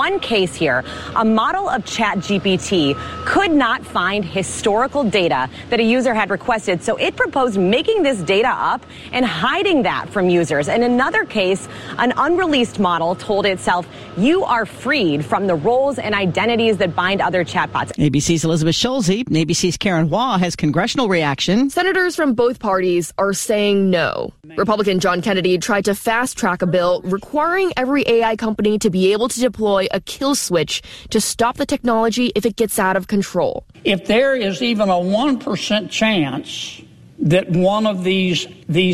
one case here, a model of ChatGPT could not find historical data that a user had requested, so it proposed making this data up and hiding that from users. In another case, an unreleased model told itself, you are freed from the roles and identities that bind other chatbots. ABC's Elizabeth Schulze, ABC's Karen Waugh has congressional reaction. Senators from both parties are saying no. Republican John Kennedy tried to fast-track a bill requiring every AI company to be able to deploy a kill switch to stop the technology if it gets out of control. If there is even a 1% chance that one of these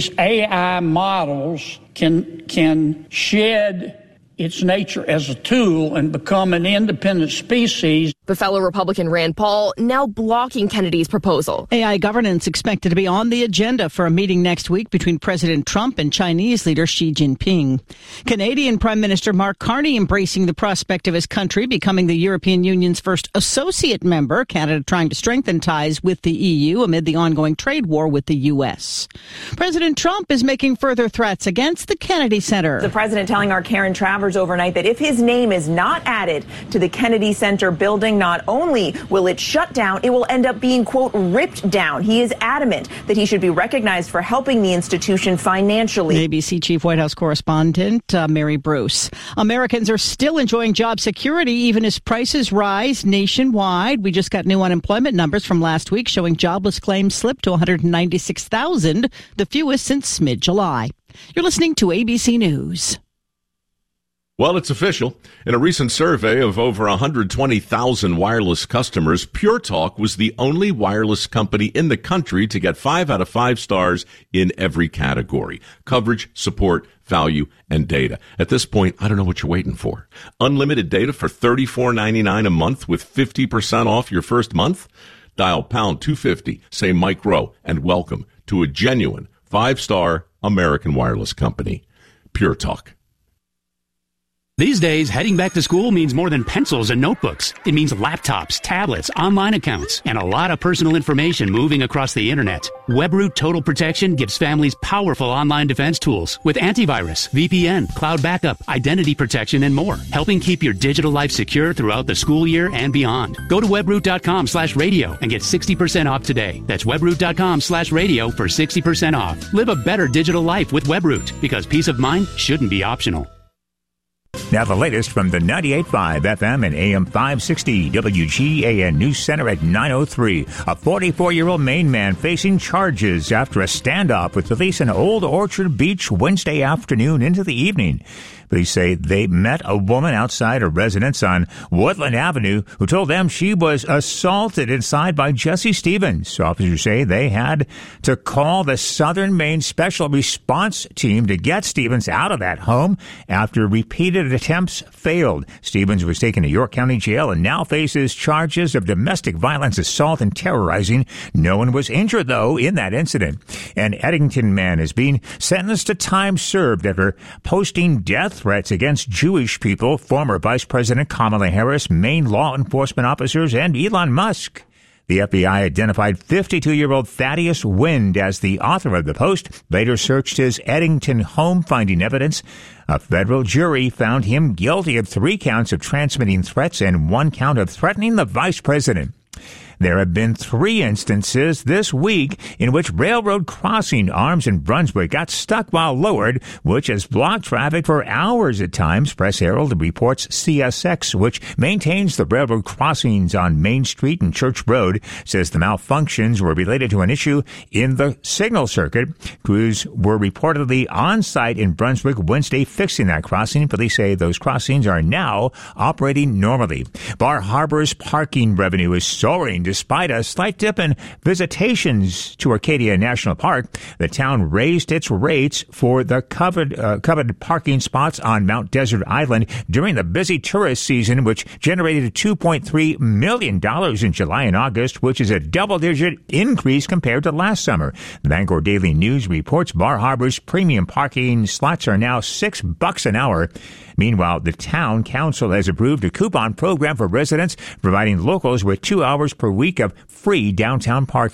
AI models can shed its nature as a tool and become an independent species. But fellow Republican Rand Paul now blocking Kennedy's proposal. AI governance expected to be on the agenda for a meeting next week between President Trump and Chinese leader Xi Jinping. Canadian Prime Minister Mark Carney embracing the prospect of his country becoming the European Union's first associate member, Canada trying to strengthen ties with the EU amid the ongoing trade war with the U.S. President Trump is making further threats against the Kennedy Center. The president telling our Karen Travers overnight that if his name is not added to the Kennedy Center building, not only will it shut down, it will end up being, quote, ripped down. He is adamant that he should be recognized for helping the institution financially. ABC Chief White House Correspondent Mary Bruce. Americans are still enjoying job security even as prices rise nationwide. We just got new unemployment numbers from last week showing jobless claims slipped to 196,000, the fewest since mid-July. You're listening to ABC News. Well, it's official. In a recent survey of over 120,000 wireless customers, Pure Talk was the only wireless company in the country to get 5 out of 5 stars in every category: coverage, support, value, and data. At this point, I don't know what you're waiting for. Unlimited data for $34.99 a month with 50% off your first month? Dial pound 250, say Mike Rowe, and welcome to a genuine 5-star American wireless company. Pure Talk. These days, heading back to school means more than pencils and notebooks. It means laptops, tablets, online accounts, and a lot of personal information moving across the internet. WebRoot Total Protection gives families powerful online defense tools with antivirus, VPN, cloud backup, identity protection, and more, helping keep your digital life secure throughout the school year and beyond. Go to webroot.com/radio and get 60% off today. That's webroot.com/radio for 60% off. Live a better digital life with WebRoot, because peace of mind shouldn't be optional. Now the latest from the 98.5 FM and AM 560 WGAN News Center at 9:03. A 44-year-old Maine man facing charges after a standoff with police in Old Orchard Beach Wednesday afternoon into the evening. Police say they met a woman outside a residence on Woodland Avenue who told them she was assaulted inside by Jesse Stevens. Officers say they had to call the Southern Maine Special Response Team to get Stevens out of that home after repeated attempts failed. Stevens was taken to York County Jail and now faces charges of domestic violence, assault, and terrorizing. No one was injured, though, in that incident. An Eddington man is being sentenced to time served after posting death threats against Jewish people, former Vice President Kamala Harris, Maine law enforcement officers, and Elon Musk. The FBI identified 52-year-old Thaddeus Wind as the author of the post, later searched his Eddington home, finding evidence. A federal jury found him guilty of 3 counts of transmitting threats and 1 count of threatening the vice president. There have been 3 instances this week in which railroad crossing arms in Brunswick got stuck while lowered, which has blocked traffic for hours at times. Press Herald reports CSX, which maintains the railroad crossings on Main Street and Church Road, says the malfunctions were related to an issue in the signal circuit. Crews were reportedly on site in Brunswick Wednesday fixing that crossing. Police say those crossings are now operating normally. Bar Harbor's parking revenue is soaring despite a slight dip in visitations to Arcadia National Park. The town raised its rates for the coveted parking spots on Mount Desert Island during the busy tourist season, which generated $2.3 million in July and August, which is a double-digit increase compared to last summer. The Bangor Daily News reports Bar Harbor's premium parking slots are now $6 an hour. Meanwhile, the town council has approved a coupon program for residents, providing locals with 2 hours per week of free downtown parking.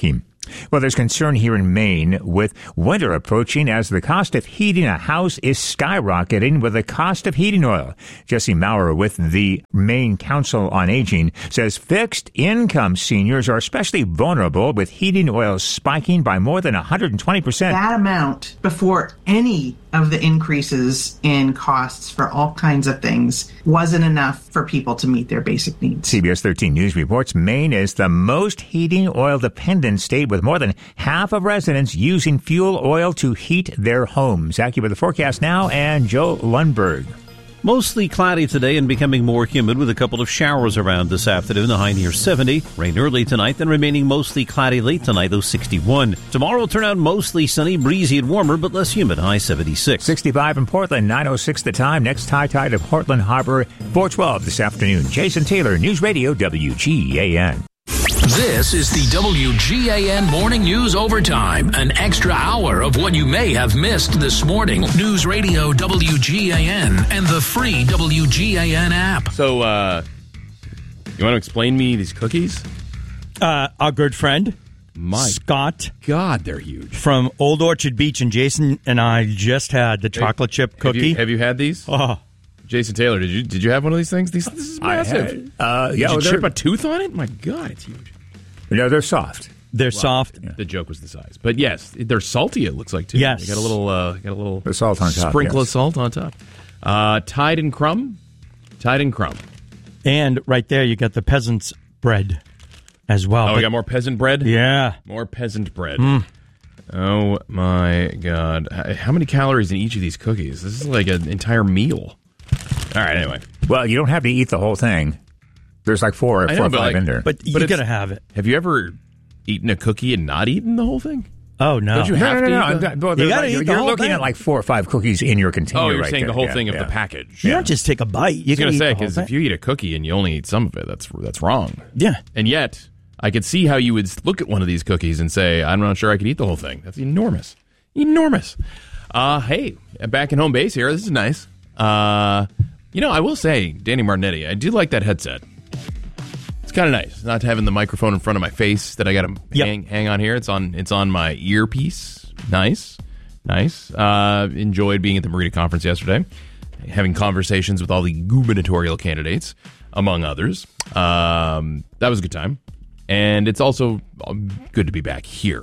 Well, there's concern here in Maine with winter approaching as the cost of heating a house is skyrocketing with the cost of heating oil. Jesse Maurer with the Maine Council on Aging says fixed income seniors are especially vulnerable with heating oil spiking by more than 120%. That amount before any of the increases in costs for all kinds of things wasn't enough for people to meet their basic needs. CBS 13 News reports Maine is the most heating oil dependent state with more than half of residents using fuel oil to heat their homes. Zachy with the forecast now and Joe Lundberg. Mostly cloudy today and becoming more humid with a couple of showers around this afternoon, the high near 70. Rain early tonight, then remaining mostly cloudy late tonight, though 61. Tomorrow will turn out mostly sunny, breezy and warmer, but less humid, high 76. 65 in Portland, 9:06 the time. Next high tide of Portland Harbor, 4:12 this afternoon. Jason Taylor, News Radio WGAN. This is the WGAN Morning News Overtime, an extra hour of what you may have missed this morning. News Radio WGAN and the free WGAN app. So, you want to explain me these cookies? Our good friend, Scott. God, they're huge. From Old Orchard Beach, and Jason and I just had the chocolate chip cookie. Have you had these? Oh. Jason Taylor, did you have one of these things? This is massive. Did you chip a tooth on it? My God, it's huge. No, they're soft. They're soft. The joke was the size, but yes, they're salty. It looks like too. Yes, they got a little the salt on top. Sprinkle of salt on top. Tide and crumb, and right there you got the peasant's bread as well. Oh, we got more peasant bread. Yeah, more peasant bread. Oh my God! How many calories in each of these cookies? This is like an entire meal. All right, anyway. Well, you don't have to eat the whole thing. There's like four or five in there. But you're going to have it. Have you ever eaten a cookie and not eaten the whole thing? Oh, no. Don't you have to? You got to eat the whole You're looking at like 4 or 5 cookies in your container. Oh, you're right saying there. the whole thing of the package. You don't just take a bite. You I was going to say, because if you eat a cookie and you only eat some of it, that's wrong. Yeah. And yet, I could see how you would look at one of these cookies and say, I'm not sure I could eat the whole thing. That's enormous. Enormous. Hey, back in home base here. This is nice. I will say, Danny Martinetti, I do like that headset. It's kind of nice not having the microphone in front of my face that I got to hang on here. It's on my earpiece. Nice. Enjoyed being at the Merida conference yesterday, having conversations with all the gubernatorial candidates, among others. That was a good time, and it's also good to be back here.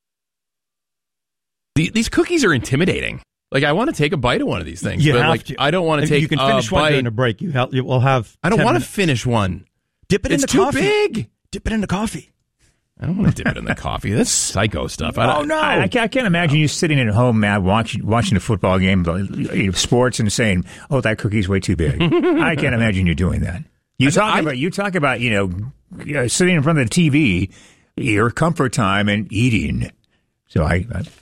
These cookies are intimidating. Like, I want to take a bite of one of these things, I don't want to take a bite. You can finish one during a break. You will have. I don't want to finish one. Dip it in the coffee. It's too big. Dip it in the coffee. I don't want to dip it in the coffee. That's psycho stuff. I can't imagine you sitting at home, Matt, watching a football game, sports, and saying, "Oh, that cookie's way too big." I can't imagine you doing that. You talk about sitting in front of the TV, your comfort time, and eating. So I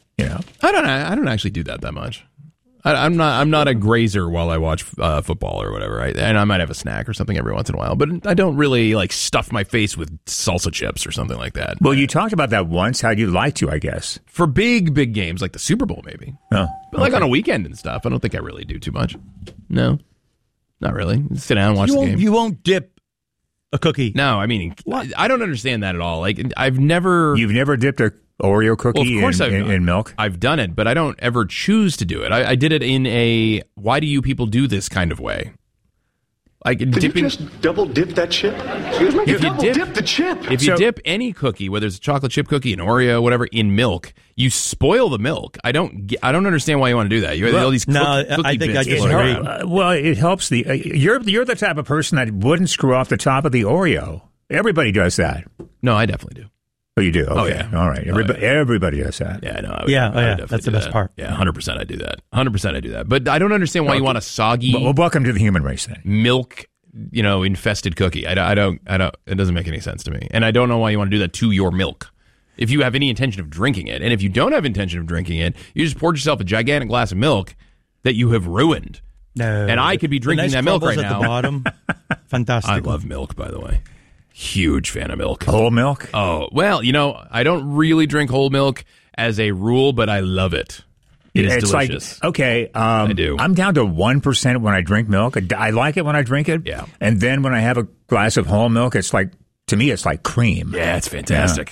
don't actually do that much. I'm not a grazer while I watch football or whatever, and I might have a snack or something every once in a while, but I don't really stuff my face with salsa chips or something like that. Well, you talked about that once. How'd you like to? I guess for big games like the Super Bowl, maybe. Oh, but on a weekend and stuff, I don't think I really do too much. No, not really. Sit down and watch the game. You won't dip a cookie. No, I mean, what? I don't understand that at all. You've never dipped a Oreo cookie in milk? I've done it, but I don't ever choose to do it. I did it in a why do you people do this kind of way. Did you just double dip that chip? Excuse me? You double dip the chip. If you dip any cookie, whether it's a chocolate chip cookie, an Oreo, whatever, in milk, you spoil the milk. I don't understand why you want to do that. You have all these cookie I think bits. I disagree. Well, it helps you're the type of person that wouldn't screw off the top of the Oreo. Everybody does that. No, I definitely do. Oh, you do? Okay. Oh, yeah. All right. Everybody does that. Yeah, no. I would that's the best part. Yeah, 100% I do that. 100% I do that. But I don't understand why you want a soggy... Well, welcome to the human race, then. Milk, infested cookie. I don't... It doesn't make any sense to me. And I don't know why you want to do that to your milk. If you have any intention of drinking it, and if you don't have intention of drinking it, you just poured yourself a gigantic glass of milk that you have ruined. No. And I could be drinking that milk right now. At the bottom. Fantastic. I love milk, by the way. Huge fan of milk. Whole milk? Oh, well, I don't really drink whole milk as a rule, but I love it. It's delicious. I do. I'm down to 1% when I drink milk. I like it when I drink it. Yeah. And then when I have a glass of whole milk, to me, it's like cream. Yeah, it's fantastic.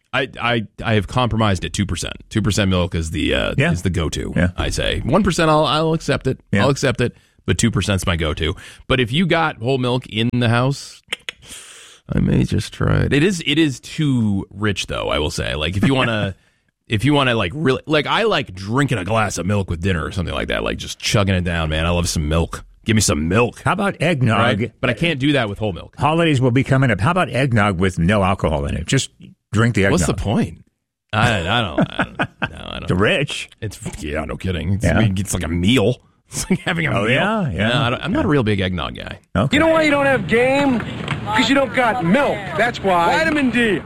I have compromised at 2%. 2% milk is the go-to. Yeah. I say 1%. I'll accept it. Yeah. I'll accept it. But 2% is my go-to. But if you got whole milk in the house, I may just try it. It is too rich, though. I will say, like if you want to, like really, like I like drinking a glass of milk with dinner or something like that. Like just chugging it down, man. I love some milk. Give me some milk. How about eggnog? Right? But I can't do that with whole milk. Holidays will be coming up. How about eggnog with no alcohol in it? Just drink the eggnog. What's the point? I don't. The rich. No kidding. It's like a meal. It's like having a meal. Yeah. I'm not a real big eggnog guy. Okay. You know why you don't have game? Because you don't got milk. That's why. Vitamin D.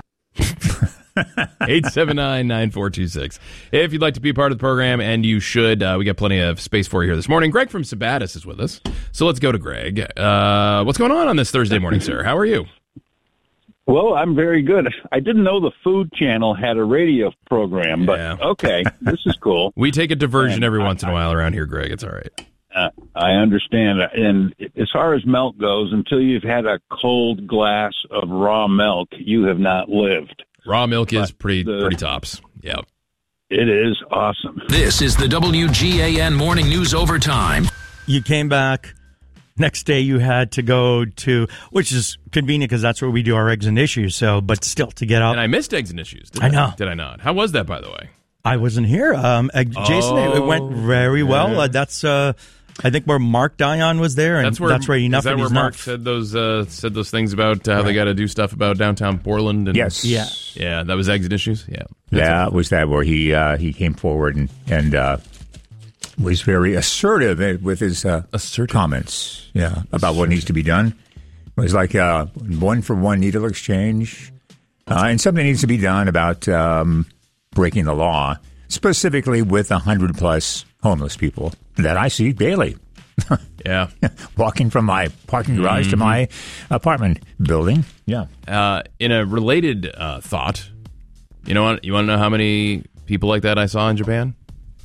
879-9426. If you'd like to be a part of the program, and you should, we got plenty of space for you here this morning. Greg from Sabatis is with us. So let's go to Greg. What's going on this Thursday morning, sir? How are you? Well, I'm very good. I didn't know the Food Channel had a radio program, but okay, this is cool. We take a diversion every once in a while around here, Greg. It's all right. I understand. And as far as milk goes, until you've had a cold glass of raw milk, you have not lived. Raw milk is pretty tops. Yeah. It is awesome. This is the WGAN Morning News Overtime. You came back. Next day you had to go to, which is convenient because that's where we do our eggs and issues. So, but still to get up. And I missed eggs and issues. Did I not? How was that, by the way? I wasn't here. Jason, it went very well. That's I think where Mark Dion was there, and that's where enough. Is that where Mark said those things about how they got to do stuff about downtown Portland? And, yes. Yeah. That was eggs and issues. Yeah. Yeah, it was that where he came forward and was very assertive with his comments. Yeah, about what needs to be done. It was like 1-for-1 needle exchange, and something needs to be done about breaking the law, specifically with 100+ homeless people that I see daily. Yeah. Walking from my parking garage to my apartment building. Yeah. In a related thought, you want to know how many people like that I saw in Japan?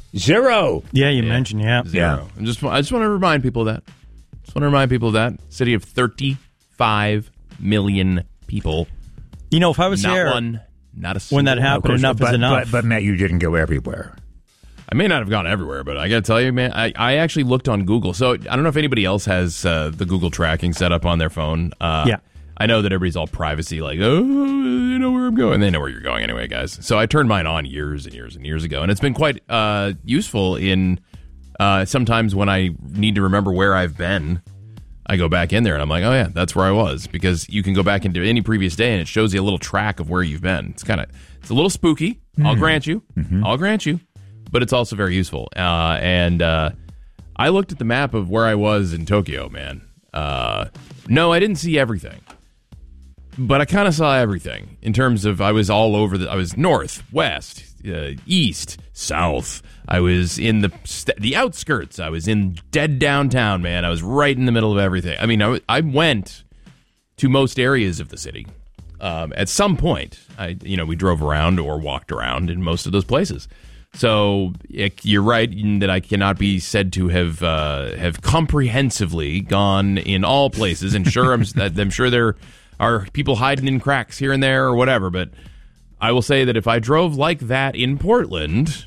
0. Yeah, you mentioned, Zero. I just want to remind people of that. City of 35 million people. You know, if I was not there, one, not a single. When that happened, enough is enough. But Matt, you didn't go everywhere. I may not have gone everywhere, but I got to tell you, man, I actually looked on Google. So I don't know if anybody else has the Google tracking set up on their phone. Yeah. I know that everybody's all privacy, like, oh, you know where I'm going. They know where you're going anyway, guys. So I turned mine on years and years and years ago, and it's been quite useful in sometimes when I need to remember where I've been. I go back in there, and I'm like, oh, yeah, that's where I was, because you can go back into any previous day, and it shows you a little track of where you've been. It's a little spooky, I'll grant you. I'll grant you. But it's also very useful. And I looked at the map of where I was in Tokyo, man. No, I didn't see everything. But I kind of saw everything in terms of I was all over. I was north, west, east, south. I was in the outskirts. I was in dead downtown, man. I was right in the middle of everything. I mean, I went to most areas of the city. At some point, we drove around or walked around in most of those places. So you're right in that I cannot be said to have comprehensively gone in all places. And sure, I'm sure there are people hiding in cracks here and there or whatever. But I will say that if I drove like that in Portland,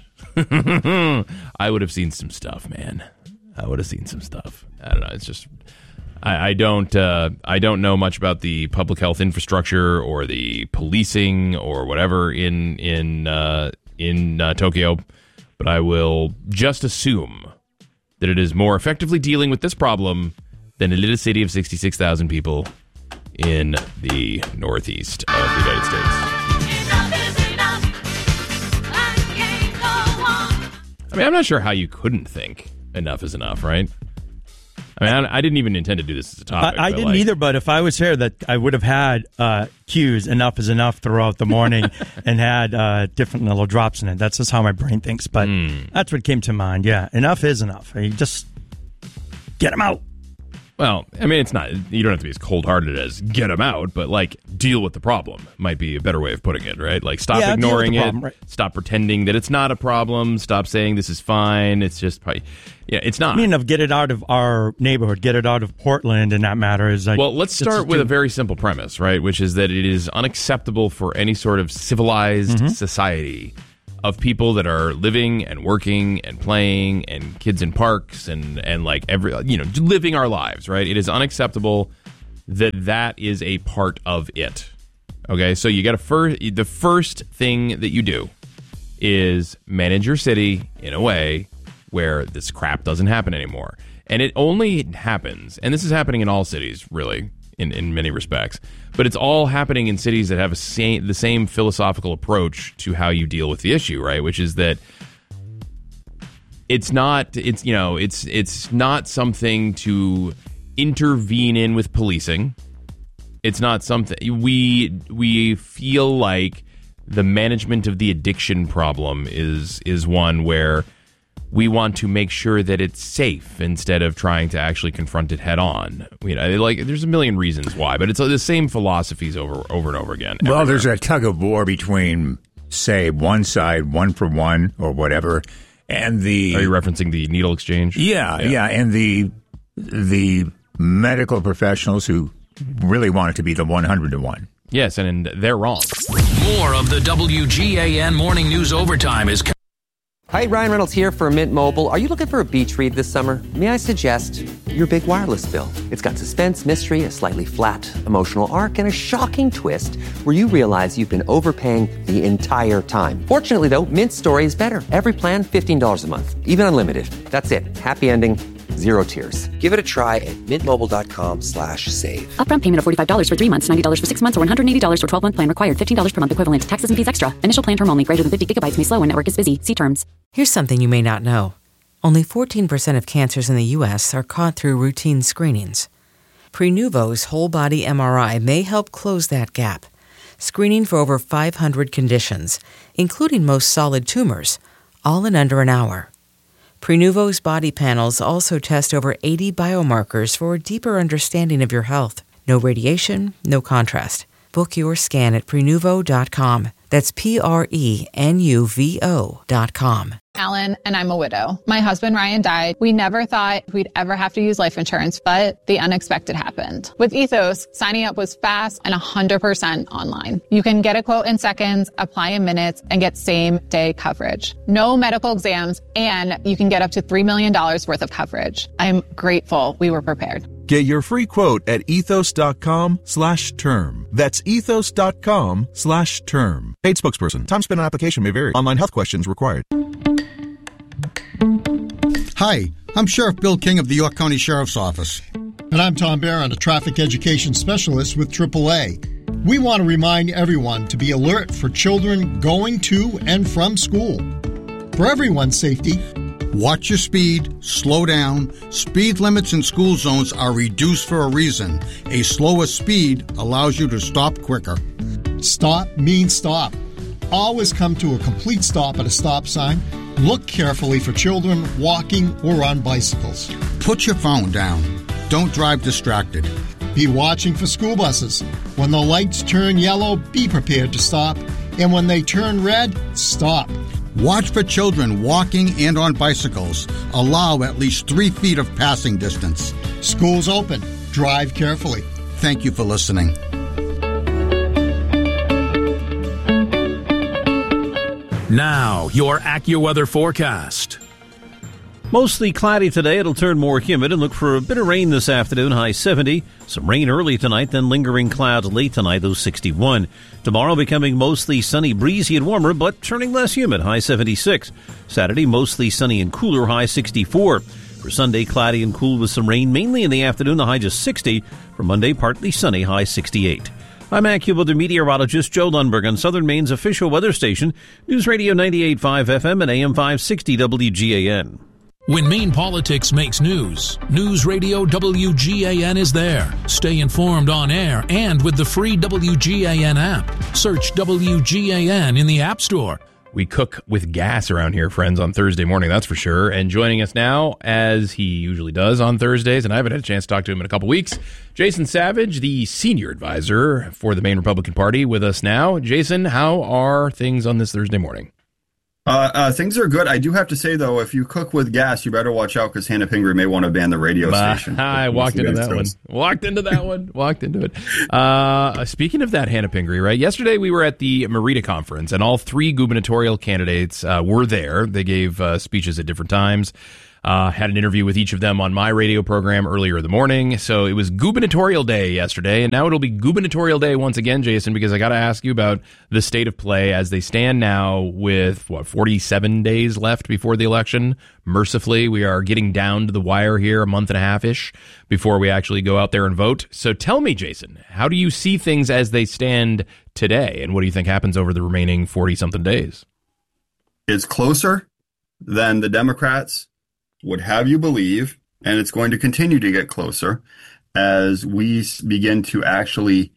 I would have seen some stuff, man. I would have seen some stuff. I don't know. It's just I don't know much about the public health infrastructure or the policing or whatever in Tokyo, but I will just assume that it is more effectively dealing with this problem than a little city of 66,000 people in the northeast of the United States. I mean, I'm not sure how you couldn't think enough is enough, right? I mean, I didn't even intend to do this as a topic. I didn't either, but if I was here, that I would have had cues, enough is enough throughout the morning and had different little drops in it. That's just how my brain thinks, but that's what came to mind. Yeah, enough is enough. You just get them out. Well, I mean, it's not, you don't have to be as cold-hearted as get them out, but like deal with the problem might be a better way of putting it, right? Like stop ignoring it, right? Stop pretending that it's not a problem, stop saying this is fine, it's just, it's not. I mean, get it out of our neighborhood, get it out of Portland, and that matter is like... Well, let's start with a very simple premise, right? Which is that it is unacceptable for any sort of civilized society of people that are living and working and playing and kids in parks and like living our lives, right? It is unacceptable that is a part of it. Okay, so you got the first thing that you do is manage your city in a way where this crap doesn't happen anymore. And it only happens, and this is happening in all cities, really, in many respects, but it's all happening in cities that have the same philosophical approach to how you deal with the issue, right? Which is that it's not something to intervene in with policing. It's not something we feel like the management of the addiction problem is one where we want to make sure that it's safe instead of trying to actually confront it head on. There's a million reasons why, but it's the same philosophies over and over again. Well, there's a tug of war between, say, one side, one for one or whatever, and the... Are you referencing the needle exchange? Yeah, and the medical professionals who really want it to be the 100-to-1. Yes, and they're wrong. More of the WGAN Morning News Overtime is... Hi, Ryan Reynolds here for Mint Mobile. Are you looking for a beach read this summer? May I suggest your big wireless bill? It's got suspense, mystery, a slightly flat emotional arc, and a shocking twist where you realize you've been overpaying the entire time. Fortunately, though, Mint's story is better. Every plan, $15 a month. Even unlimited. That's it. Happy ending. Zero tears. Give it a try at mintmobile.com/save. Upfront payment of $45 for 3 months, $90 for 6 months, or $180 for 12-month plan required. $15 per month equivalent. Taxes and fees extra. Initial plan term only. Greater than 50 gigabytes may slow when network is busy. See terms. Here's something you may not know. Only 14% of cancers in the U.S. are caught through routine screenings. Prenuvo's whole-body MRI may help close that gap. Screening for over 500 conditions, including most solid tumors, all in under an hour. Prenuvo's body panels also test over 80 biomarkers for a deeper understanding of your health. No radiation, no contrast. Book your scan at Prenuvo.com. That's Prenuvo.com. Alan, and I'm a widow. My husband, Ryan, died. We never thought we'd ever have to use life insurance, but the unexpected happened. With Ethos, signing up was fast and 100% online. You can get a quote in seconds, apply in minutes, and get same-day coverage. No medical exams, and you can get up to $3 million worth of coverage. I'm grateful we were prepared. Get your free quote at ethos.com/term. That's ethos.com/term. Paid spokesperson. Time spent on application may vary. Online health questions required. Hi, I'm Sheriff Bill King of the York County Sheriff's Office. And I'm Tom Barron, a traffic education specialist with AAA. We want to remind everyone to be alert for children going to and from school. For everyone's safety, watch your speed, slow down. Speed limits in school zones are reduced for a reason. A slower speed allows you to stop quicker. Stop means stop. Always come to a complete stop at a stop sign. Look carefully for children walking or on bicycles. Put your phone down. Don't drive distracted. Be watching for school buses. When the lights turn yellow, be prepared to stop. And when they turn red, stop. Watch for children walking and on bicycles. Allow at least 3 feet of passing distance. School's open. Drive carefully. Thank you for listening. Now, your AccuWeather forecast. Mostly cloudy today. It'll turn more humid and look for a bit of rain this afternoon, high 70. Some rain early tonight, then lingering clouds late tonight, those 61. Tomorrow becoming mostly sunny, breezy and warmer, but turning less humid, high 76. Saturday, mostly sunny and cooler, high 64. For Sunday, cloudy and cool with some rain, mainly in the afternoon, the high just 60. For Monday, partly sunny, high 68. I'm AccuWeather meteorologist Joe Lundberg on Southern Maine's official weather station, News Radio 98.5 FM and AM 560 WGAN. When Maine politics makes news, News Radio WGAN is there. Stay informed on air and with the free WGAN app. Search WGAN in the App Store. We cook with gas around here, friends, on Thursday morning, that's for sure. And joining us now, as he usually does on Thursdays, and I haven't had a chance to talk to him in a couple weeks, Jason Savage, the senior advisor for the Maine Republican Party, with us now. Jason, how are things on this Thursday morning? Things are good. I do have to say, though, if you cook with gas, you better watch out because Hannah Pingree may want to ban the radio station. I walked into that one. Walked into it. Speaking of that, Hannah Pingree, right? Yesterday we were at the Merida Conference, and all three gubernatorial candidates were there. They gave speeches at different times. Had an interview with each of them on my radio program earlier in the morning. So it was gubernatorial day yesterday, and now it'll be gubernatorial day once again, Jason, because I got to ask you about the state of play as they stand now with, 47 days left before the election. Mercifully, we are getting down to the wire here, a month and a half-ish before we actually go out there and vote. So tell me, Jason, how do you see things as they stand today, and what do you think happens over the remaining 40-something days? It's closer than the Democrats would have you believe, and it's going to continue to get closer as we begin to actually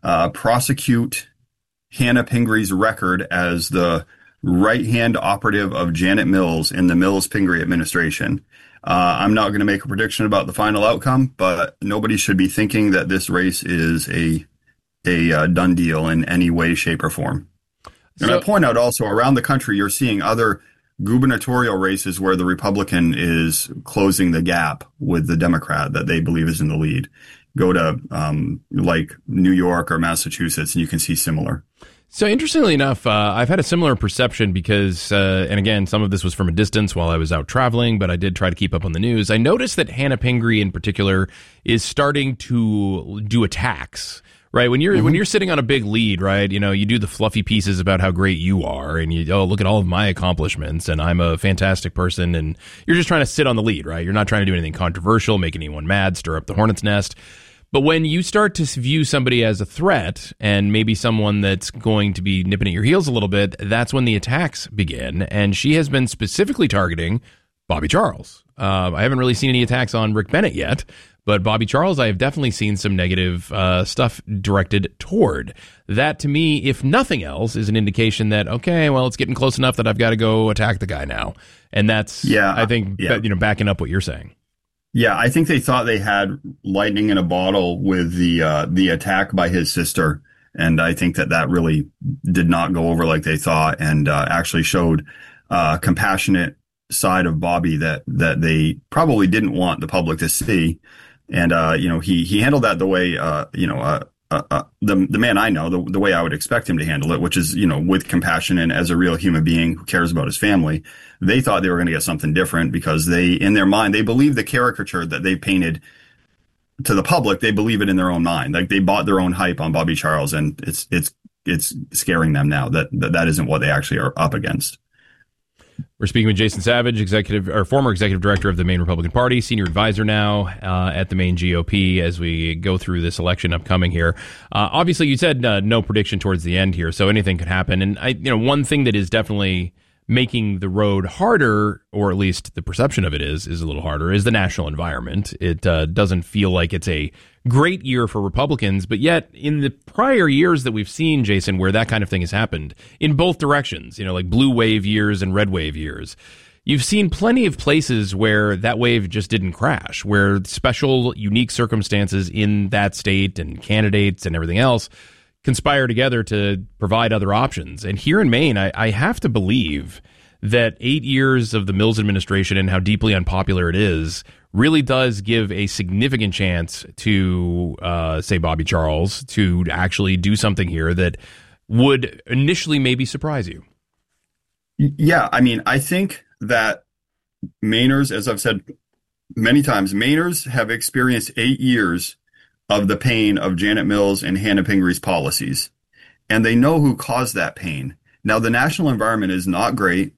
prosecute Hannah Pingree's record as the right-hand operative of Janet Mills in the Mills-Pingree administration. I'm not going to make a prediction about the final outcome, but nobody should be thinking that this race is a done deal in any way, shape, or form. And I point out also around the country, you're seeing other gubernatorial races where the Republican is closing the gap with the Democrat that they believe is in the lead. Go to like New York or Massachusetts, and you can see similar. So interestingly enough, I've had a similar perception because, and again, some of this was from a distance while I was out traveling, but I did try to keep up on the news. I noticed that Hannah Pingree in particular is starting to do attacks. Right. When you're sitting on a big lead, right, you do the fluffy pieces about how great you are and look at all of my accomplishments and I'm a fantastic person, and you're just trying to sit on the lead, right? You're not trying to do anything controversial, make anyone mad, stir up the hornet's nest. But when you start to view somebody as a threat and maybe someone that's going to be nipping at your heels a little bit, that's when the attacks begin. And she has been specifically targeting Bobby Charles. I haven't really seen any attacks on Rick Bennett yet. But Bobby Charles, I have definitely seen some negative stuff directed toward. That, to me, if nothing else, is an indication that, okay, well, it's getting close enough that I've got to go attack the guy now. And that's, I think, backing up what you're saying. Yeah, I think they thought they had lightning in a bottle with the attack by his sister. And I think that really did not go over like they thought, and actually showed compassionate side of Bobby that they probably didn't want the public to see. And, he handled that the way, the man I know, the way I would expect him to handle it, which is, with compassion and as a real human being who cares about his family. They thought they were going to get something different because in their mind, they believe the caricature that they painted to the public. They believe it in their own mind. Like they bought their own hype on Bobby Charles, and it's scaring them now that isn't what they actually are up against. We're speaking with Jason Savage, former executive director of the Maine Republican Party, senior advisor now at the Maine GOP as we go through this election upcoming here. Obviously, you said no prediction towards the end here, so anything could happen. And one thing that is definitely making the road harder, or at least the perception of it is a little harder, is the national environment. It doesn't feel like it's a great year for Republicans, but yet in the prior years that we've seen, Jason, where that kind of thing has happened in both directions, like blue wave years and red wave years, you've seen plenty of places where that wave just didn't crash, where special, unique circumstances in that state and candidates and everything else conspire together to provide other options. And here in Maine, I have to believe that 8 years of the Mills administration and how deeply unpopular it is really does give a significant chance to, say, Bobby Charles to actually do something here that would initially maybe surprise you. Yeah, I think that Mainers, as I've said many times, Mainers have experienced 8 years of the pain of Janet Mills and Hannah Pingree's policies, and they know who caused that pain. Now, the national environment is not great.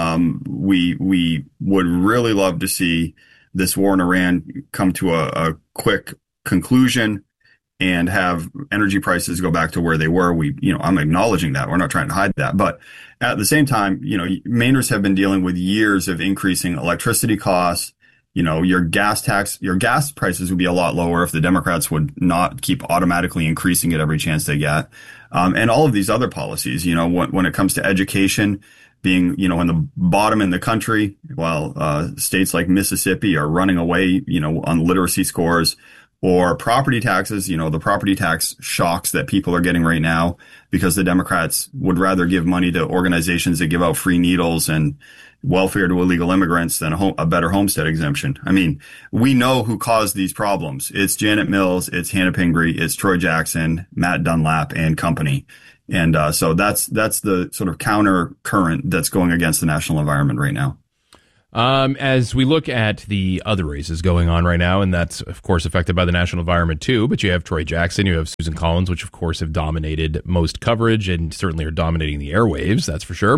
We would really love to see this war in Iran come to a quick conclusion and have energy prices go back to where they were. I'm acknowledging that. We're not trying to hide that. But at the same time, Mainers have been dealing with years of increasing electricity costs your gas prices would be a lot lower if the Democrats would not keep automatically increasing it every chance they get. And all of these other policies, when it comes to education being, in the bottom in the country, while states like Mississippi are running away, on literacy scores, or property taxes, the property tax shocks that people are getting right now because the Democrats would rather give money to organizations that give out free needles and welfare to illegal immigrants than a better homestead exemption. I mean, we know who caused these problems. It's Janet Mills, it's Hannah Pingree, it's Troy Jackson, Matt Dunlap and company. And so that's the sort of counter current that's going against the national environment right now. As we look at the other races going on right now, and that's, of course, affected by the national environment, too, but you have Troy Jackson, you have Susan Collins, which, of course, have dominated most coverage and certainly are dominating the airwaves, that's for sure.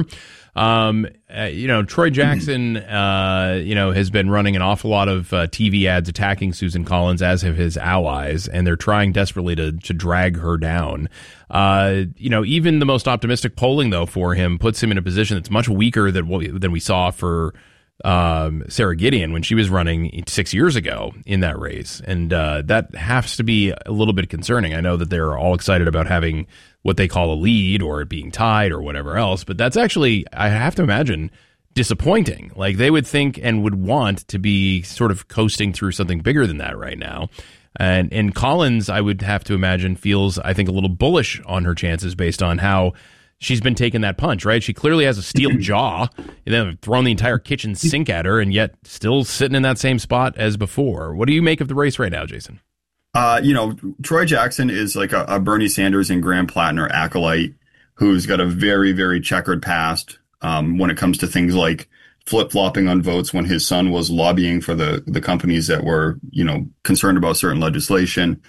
Troy Jackson, has been running an awful lot of TV ads attacking Susan Collins, as have his allies, and they're trying desperately to drag her down. Even the most optimistic polling, though, for him puts him in a position that's much weaker than we saw for Sarah Gideon when she was running 6 years ago in that race. And that has to be a little bit concerning. I know that they're all excited about having what they call a lead or it being tied or whatever else, but that's actually, I have to imagine, disappointing. Like, they would think and would want to be sort of coasting through something bigger than that right now. And Collins, I would have to imagine, feels, I think, a little bullish on her chances based on how she's been taking that punch, right? She clearly has a steel jaw, and then thrown the entire kitchen sink at her, and yet still sitting in that same spot as before. What do you make of the race right now, Jason? Troy Jackson is like a Bernie Sanders and Graham Plattner acolyte who's got a very, very checkered past when it comes to things like flip-flopping on votes when his son was lobbying for the companies that were, concerned about certain legislation.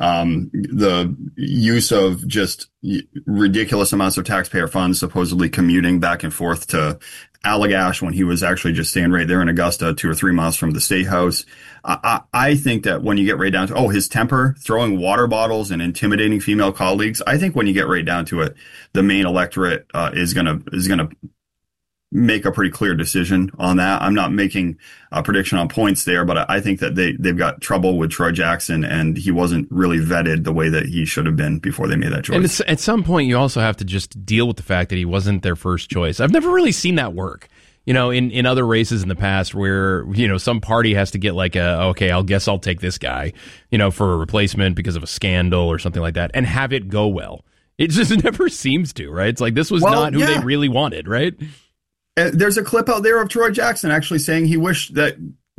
The use of just ridiculous amounts of taxpayer funds supposedly commuting back and forth to Allagash when he was actually just staying right there in Augusta, 2 or 3 miles from the State House. I think that when you get right down to, his temper, throwing water bottles and intimidating female colleagues, I think when you get right down to it, the main electorate is gonna make a pretty clear decision on that. I'm not making a prediction on points there, but I think that they've got trouble with Troy Jackson, and he wasn't really vetted the way that he should have been before they made that choice. And at some point, you also have to just deal with the fact that he wasn't their first choice. I've never really seen that work. In other races in the past where, some party has to get like I'll take this guy, for a replacement because of a scandal or something like that, and have it go well. It just never seems to, right? It's like this was not who they really wanted, right? There's a clip out there of Troy Jackson actually saying he wished that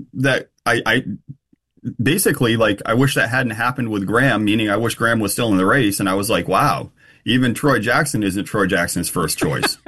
I basically, like, I wish that hadn't happened with Graham, meaning I wish Graham was still in the race. And I was like, wow, even Troy Jackson isn't Troy Jackson's first choice.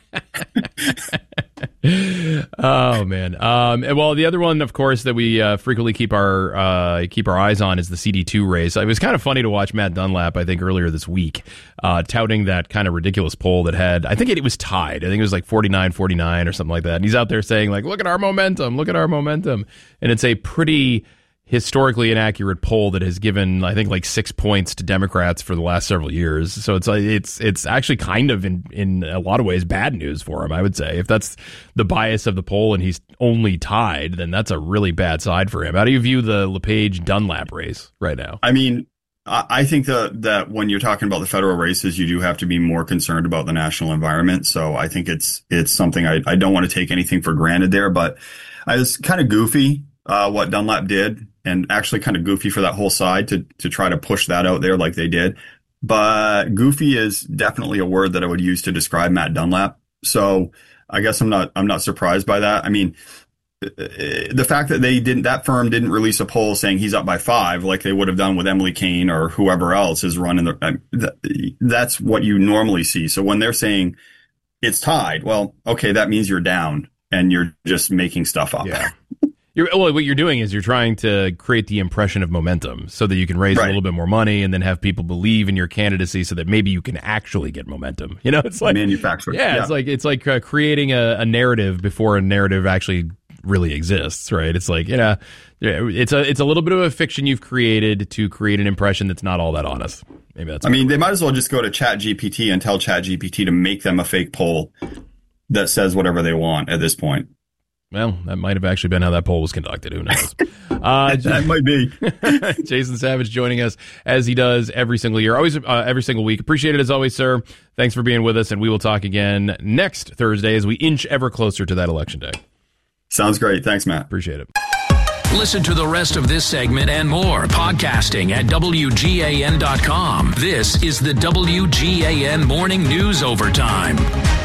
Oh man. Well, the other one, of course, that we frequently keep our eyes on is the CD2 race. It was kind of funny to watch Matt Dunlap, I think, earlier this week, touting that kind of ridiculous poll that had, I think it was tied. I think it was like 49-49 or something like that. And he's out there saying, like, look at our momentum. And it's a pretty historically inaccurate poll that has given, I think, like 6 points to Democrats for the last several years. So it's actually kind of in a lot of ways bad news for him, I would say. If that's the bias of the poll and he's only tied, then that's a really bad side for him. How do you view the LePage Dunlap race right now? I mean, I think that when you're talking about the federal races, you do have to be more concerned about the national environment. So I think it's something I don't want to take anything for granted there, but I was kind of goofy what Dunlap did, and actually kind of goofy for that whole side to try to push that out there like they did. But goofy is definitely a word that I would use to describe Matt Dunlap. So I guess I'm not surprised by that. I mean, the fact that that firm didn't release a poll saying he's up by 5 like they would have done with Emily Kane or whoever else is running that's what you normally see. So when they're saying it's tied, well, okay, that means you're down and you're just making stuff up. Yeah. What you're doing is you're trying to create the impression of momentum so that you can raise a little bit more money and then have people believe in your candidacy so that maybe you can actually get momentum. It's like manufacturing. Yeah. It's like creating a narrative before a narrative actually really exists, right? It's like, it's a little bit of a fiction you've created to create an impression that's not all that honest. Maybe that's. They might as well just go to ChatGPT and tell ChatGPT to make them a fake poll that says whatever they want at this point. Well, that might have actually been how that poll was conducted. Who knows? That might be. Jason Savage joining us as he does every single year, always every single week. Appreciate it as always, sir. Thanks for being with us, and we will talk again next Thursday as we inch ever closer to that election day. Sounds great. Thanks, Matt. Appreciate it. Listen to the rest of this segment and more podcasting at WGAN.com. This is the WGAN Morning News Overtime.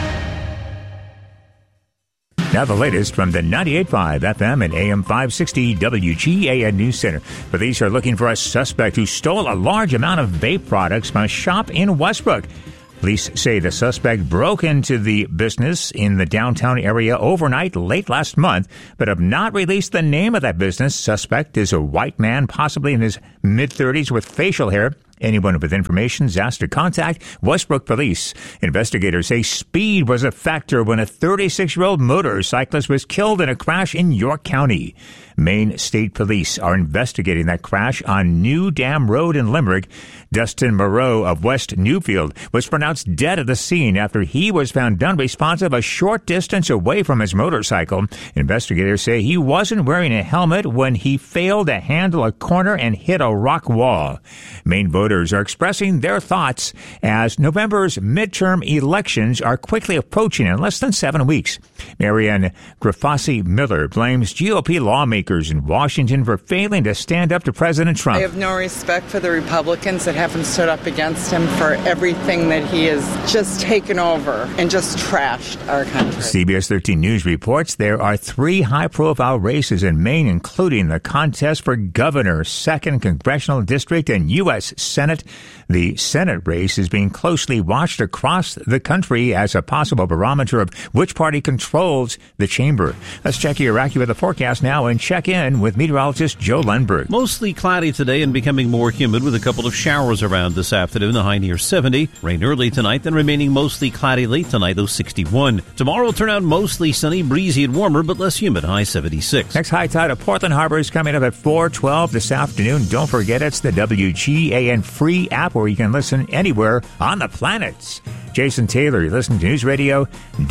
Now the latest from the 98.5 FM and AM 560 WGAN News Center. Police are looking for a suspect who stole a large amount of vape products from a shop in Westbrook. Police say the suspect broke into the business in the downtown area overnight late last month, but have not released the name of that business. Suspect is a white man, possibly in his mid-30s with facial hair. Anyone with information is asked to contact Westbrook Police. Investigators say speed was a factor when a 36-year-old motorcyclist was killed in a crash in York County. Maine State Police are investigating that crash on New Dam Road in Limerick. Dustin Moreau of West Newfield was pronounced dead at the scene after he was found unresponsive a short distance away from his motorcycle. Investigators say he wasn't wearing a helmet when he failed to handle a corner and hit a rock wall. Maine voters are expressing their thoughts as November's midterm elections are quickly approaching in less than 7 weeks. Marianne Grafasi Miller blames GOP lawmakers in Washington for failing to stand up to President Trump. I have no respect for the Republicans that haven't stood up against him for everything that he has just taken over and just trashed our country. CBS 13 News reports there are 3 high-profile races in Maine, including the contest for governor, 2nd Congressional District, and U.S. Senate. The Senate race is being closely watched across the country as a possible barometer of which party controls the chamber. Let's check your AccuWeather forecast now and check in with meteorologist Joe Lundberg. Mostly cloudy today and becoming more humid with a couple of showers around this afternoon, the high near 70. Rain early tonight, then remaining mostly cloudy late tonight, though 61. Tomorrow will turn out mostly sunny, breezy and warmer, but less humid, high 76. Next high tide of Portland Harbor is coming up at 4:12 this afternoon. Don't forget, it's the WGAN free app where you can listen anywhere on the planet. Jason Taylor, you listen to News Radio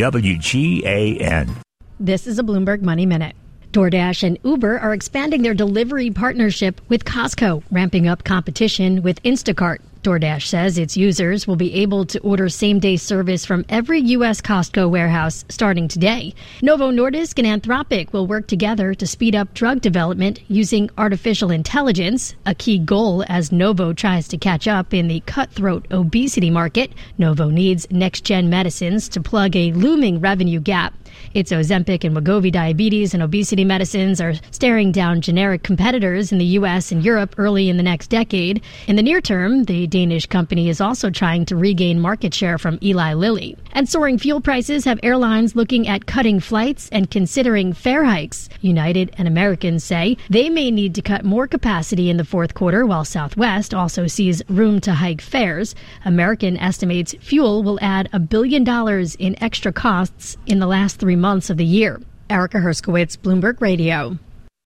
WGAN. This is a Bloomberg Money Minute. DoorDash and Uber are expanding their delivery partnership with Costco, ramping up competition with Instacart. DoorDash says its users will be able to order same-day service from every U.S. Costco warehouse starting today. Novo Nordisk and Anthropic will work together to speed up drug development using artificial intelligence, a key goal as Novo tries to catch up in the cutthroat obesity market. Novo needs next-gen medicines to plug a looming revenue gap. Its Ozempic and Wegovy diabetes and obesity medicines are staring down generic competitors in the U.S. and Europe early in the next decade. In the near term, the Danish company is also trying to regain market share from Eli Lilly. And soaring fuel prices have airlines looking at cutting flights and considering fare hikes. United and American say they may need to cut more capacity in the fourth quarter, while Southwest also sees room to hike fares. American estimates fuel will add $1 billion in extra costs in the last 3 months of the year. Erica Herskowitz, Bloomberg Radio.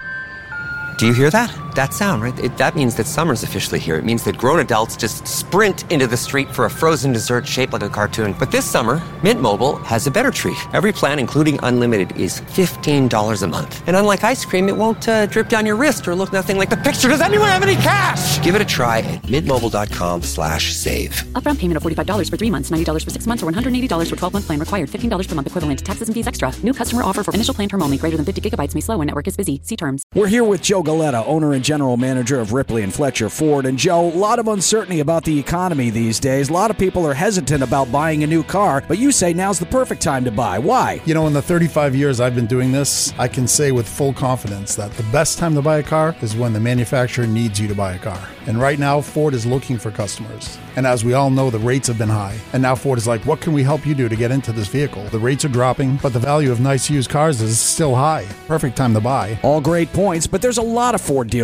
Do you hear that? That sound, right? That means that summer's officially here. It means that grown adults just sprint into the street for a frozen dessert shaped like a cartoon. But this summer, Mint Mobile has a better treat. Every plan, including unlimited, is $15 a month. And unlike ice cream, it won't drip down your wrist or look nothing like the picture. Does anyone have any cash? Give it a try at mintmobile.com/save. Upfront payment of $45 for 3 months, $90 for 6 months, or $180 for 12-month plan required. $15 per month equivalent. Taxes and fees extra. New customer offer for initial plan term only. Greater than 50 gigabytes may slow when network is busy. See terms. We're here with Joe Galetta, owner and general manager of Ripley and Fletcher Ford. And Joe, a lot of uncertainty about the economy these days. A lot of people are hesitant about buying a new car, but you say now's the perfect time to buy. Why? You know, in the 35 years I've been doing this, I can say with full confidence that the best time to buy a car is when the manufacturer needs you to buy a car. And right now, Ford is looking for customers. And as we all know, the rates have been high. And now Ford is like, what can we help you do to get into this vehicle? The rates are dropping, but the value of nice used cars is still high. Perfect time to buy. All great points, but there's a lot of Ford dealers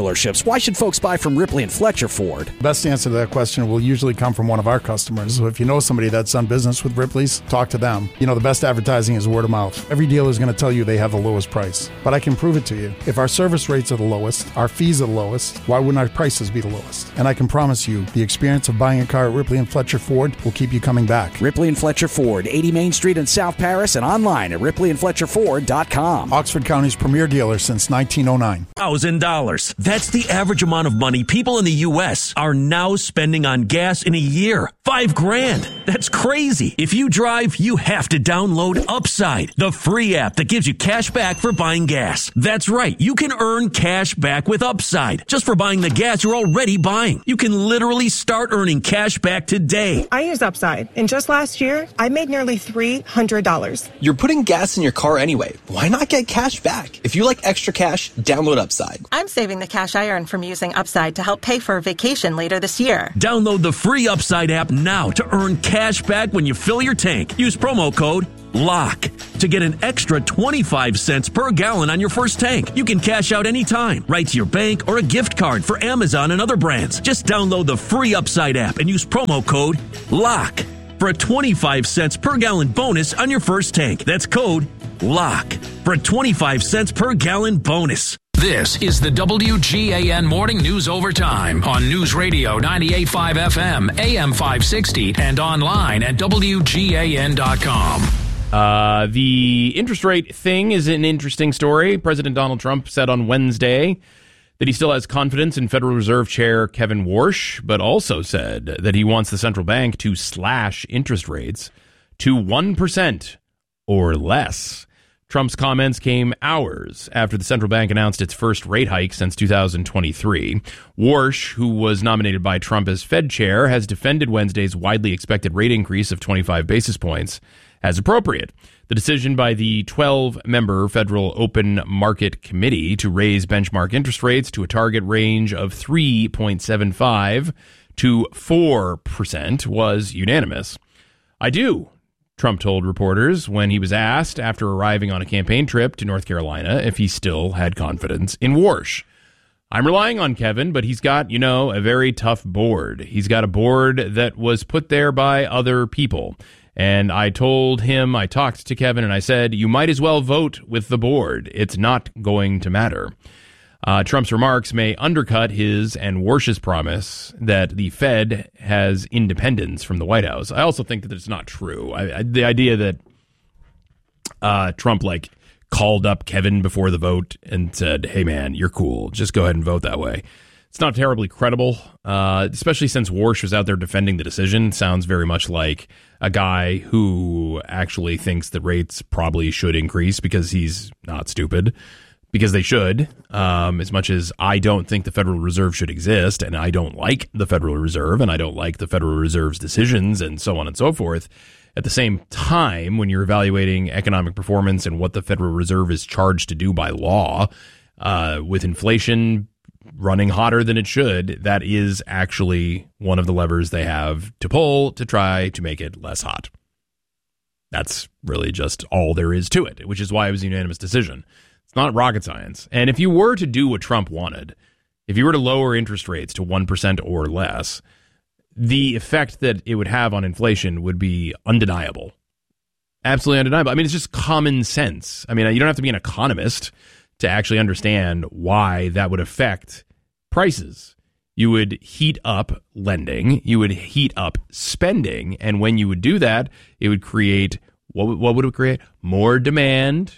dealerships. Why should folks buy from Ripley and Fletcher Ford? Best answer to that question will usually come from one of our customers. So if you know somebody that's done business with Ripley's, talk to them. You know, the best advertising is word of mouth. Every dealer is going to tell you they have the lowest price. But I can prove it to you. If our service rates are the lowest, our fees are the lowest, why wouldn't our prices be the lowest? And I can promise you, the experience of buying a car at Ripley and Fletcher Ford will keep you coming back. Ripley and Fletcher Ford, 80 Main Street in South Paris, and online at ripleyandfletcherford.com. Oxford County's premier dealer since 1909. $1,000. That's the average amount of money people in the U.S. are now spending on gas in a year. $5,000. That's crazy. If you drive, you have to download Upside, the free app that gives you cash back for buying gas. That's right. You can earn cash back with Upside just for buying the gas you're already buying. You can literally start earning cash back today. I use Upside, and just last year, I made nearly $300. You're putting gas in your car anyway. Why not get cash back? If you like extra cash, download Upside. I'm saving the cash I earn from using Upside to help pay for a vacation later this year. Download the free Upside app now to earn cash back when you fill your tank. Use promo code LOCK to get an extra 25 cents per gallon on your first tank. You can cash out anytime, right to your bank or a gift card for Amazon and other brands. Just download the free Upside app and use promo code LOCK for a 25 cents per gallon bonus on your first tank. That's code LOCK for a 25 cents per gallon bonus. This is the WGAN Morning News Overtime on News Radio 98.5 FM, AM 560, and online at WGAN.com. The interest rate thing is an interesting story. President Donald Trump said on Wednesday that he still has confidence in Federal Reserve Chair Kevin Warsh, but also said that he wants the central bank to slash interest rates to 1% or less. Trump's comments came hours after the central bank announced its first rate hike since 2023. Warsh, who was nominated by Trump as Fed chair, has defended Wednesday's widely expected rate increase of 25 basis points as appropriate. The decision by the 12-member Federal Open Market Committee to raise benchmark interest rates to a target range of 3.75 to 4% was unanimous. I do, Trump told reporters when he was asked after arriving on a campaign trip to North Carolina if he still had confidence in Warsh. I'm relying on Kevin, but he's got, a very tough board. He's got a board that was put there by other people. And I talked to Kevin, and I said, you might as well vote with the board. It's not going to matter. Trump's remarks may undercut his and Warsh's promise that the Fed has independence from the White House. I also think that it's not true. The idea that Trump called up Kevin before the vote and said, hey, man, you're cool. Just go ahead and vote that way. It's not terribly credible, especially since Warsh was out there defending the decision. Sounds very much like a guy who actually thinks that rates probably should increase because he's not stupid. Because they should, as much as I don't think the Federal Reserve should exist, and I don't like the Federal Reserve, and I don't like the Federal Reserve's decisions, and so on and so forth. At the same time, when you're evaluating economic performance and what the Federal Reserve is charged to do by law, with inflation running hotter than it should, that is actually one of the levers they have to pull to try to make it less hot. That's really just all there is to it, which is why it was a unanimous decision. It's not rocket science. And if you were to do what Trump wanted, if you were to lower interest rates to 1% or less, the effect that it would have on inflation would be undeniable. Absolutely undeniable. I mean, it's just common sense. I mean, you don't have to be an economist to actually understand why that would affect prices. You would heat up lending. You would heat up spending. And when you would do that, it would create, what would it create? More demand,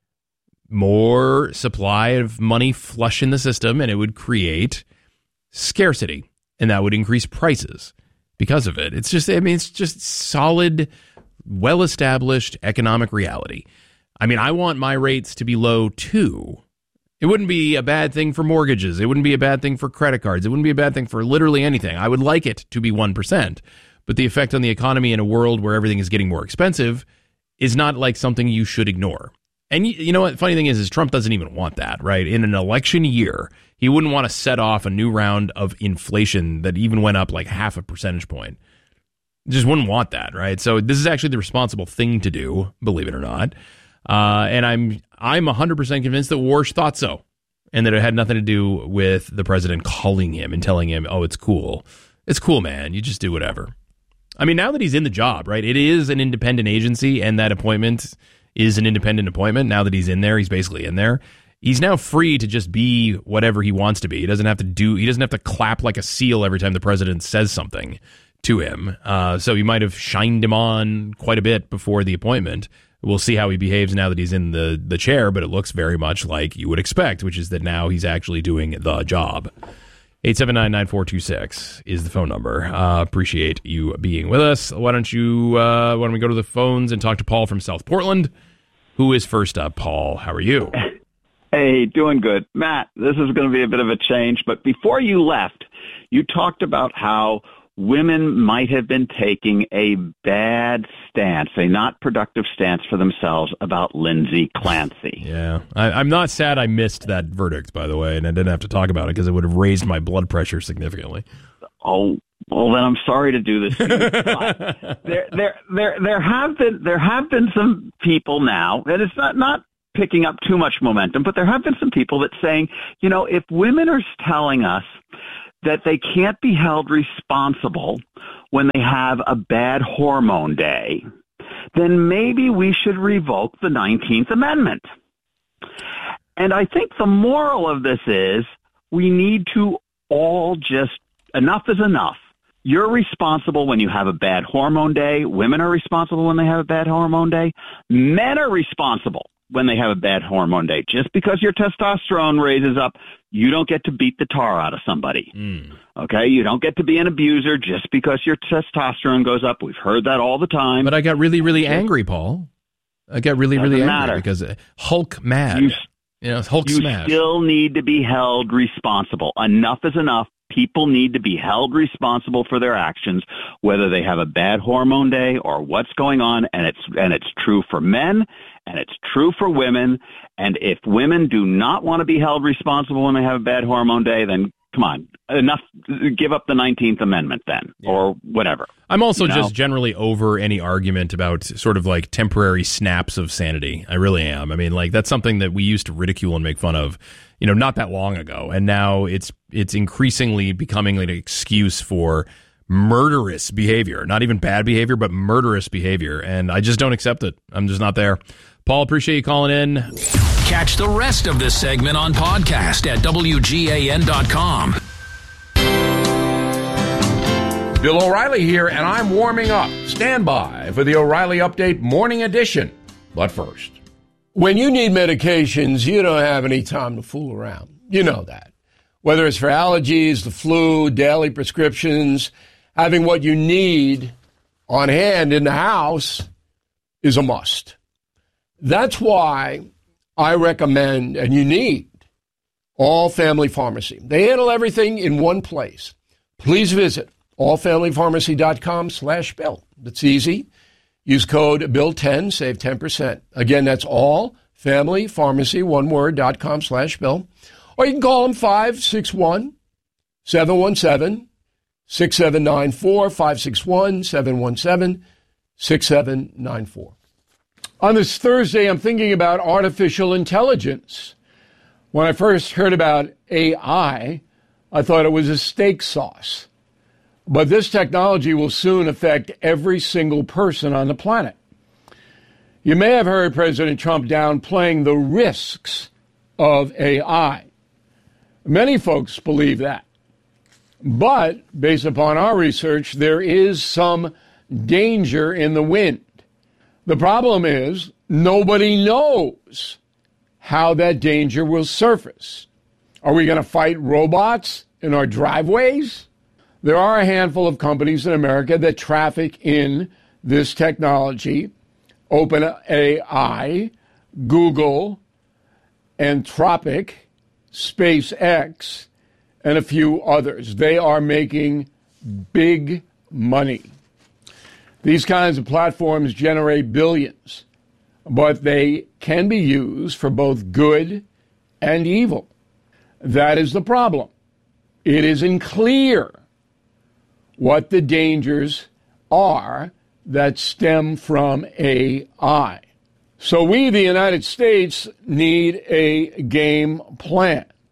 more supply of money flush in the system, and it would create scarcity, and that would increase prices because of it. It's just solid, well-established economic reality. I mean, I want my rates to be low too. It wouldn't be a bad thing for mortgages. It wouldn't be a bad thing for credit cards. It wouldn't be a bad thing for literally anything. I would like it to be 1%, but the effect on the economy in a world where everything is getting more expensive is not like something you should ignore. And you know what? The funny thing is Trump doesn't even want that, right? In an election year, he wouldn't want to set off a new round of inflation that even went up like half a percentage point. Just wouldn't want that, right? So this is actually the responsible thing to do, believe it or not. And I'm 100% convinced that Warsh thought so. and that it had nothing to do with the president calling him and telling him, oh, it's cool. It's cool, man. You just do whatever. I mean, now that he's in the job, right, it is an independent agency, and that appointment is an independent appointment. Now that he's in there, he's basically in there. He's now free to just be whatever he wants to be. He doesn't have to clap like a seal every time the president says something to him. So he might have shined him on quite a bit before the appointment. We'll see how he behaves now that he's in the chair, but it looks very much like you would expect, which is that now he's actually doing the job. 879-9426 is the phone number. Appreciate you being with us. Why don't we go to the phones and talk to Paul from South Portland, who is first up. Paul, how are you? Hey, doing good. Matt, this is going to be a bit of a change, but before you left, you talked about how women might have been taking a bad stance, a not productive stance for themselves about Lindsay Clancy. Yeah. I'm not sad I missed that verdict, by the way, and I didn't have to talk about it because it would have raised my blood pressure significantly. Oh, well, then I'm sorry to do this to you. But there have been some people now, and it's not picking up too much momentum, but there have been some people that saying, if women are telling us that they can't be held responsible when they have a bad hormone day, then maybe we should revoke the 19th Amendment. And I think the moral of this is we need to all just, enough is enough. You're responsible when you have a bad hormone day. Women are responsible when they have a bad hormone day. Men are responsible when they have a bad hormone day. Just because your testosterone raises up, you don't get to beat the tar out of somebody. Okay? You don't get to be an abuser just because your testosterone goes up. We've heard that all the time. But I got really, really angry, Paul. I got really, really angry because Hulk mad. Hulk smash. You still need to be held responsible. Enough is enough. People need to be held responsible for their actions, whether they have a bad hormone day or what's going on. And it's true for men, and it's true for women. And if women do not want to be held responsible when they have a bad hormone day, then come on, enough. Give up the 19th Amendment then, or whatever. I'm also just generally over any argument about sort of like temporary snaps of sanity. I really am. I mean, like that's something that we used to ridicule and make fun of, not that long ago. And now it's increasingly becoming an excuse for murderous behavior, not even bad behavior, but murderous behavior. And I just don't accept it. I'm just not there. Paul, appreciate you calling in. Catch the rest of this segment on podcast at WGAN.com. Bill O'Reilly here, and I'm warming up. Stand by for the O'Reilly Update Morning Edition. But first, when you need medications, you don't have any time to fool around. You know that. Whether it's for allergies, the flu, daily prescriptions, having what you need on hand in the house is a must. That's why I recommend, and you need, All Family Pharmacy. They handle everything in one place. Please visit allfamilypharmacy.com/Bill. That's easy. Use code BILL10, save 10%. Again, that's allfamilypharmacy, one word, .com/Bill. Or you can call them 561-717-6794, 561-717-6794. On this Thursday, I'm thinking about artificial intelligence. When I first heard about AI, I thought it was a steak sauce. But this technology will soon affect every single person on the planet. You may have heard President Trump downplaying the risks of AI. Many folks believe that. But based upon our research, there is some danger in the wind. The problem is nobody knows how that danger will surface. Are we going to fight robots in our driveways? There are a handful of companies in America that traffic in this technology. OpenAI, Google, Anthropic, SpaceX, and a few others. They are making big money. These kinds of platforms generate billions, but they can be used for both good and evil. That is the problem. It isn't clear what the dangers are that stem from AI. So we, the United States, need a game plan.